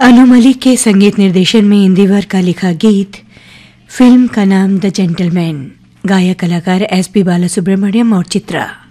अनु मलिक के संगीत निर्देशन में इंदिवर का लिखा गीत। फिल्म का नाम द जेंटलमैन। गायक कलाकार एसपी बालासुब्रमण्यम और चित्रा।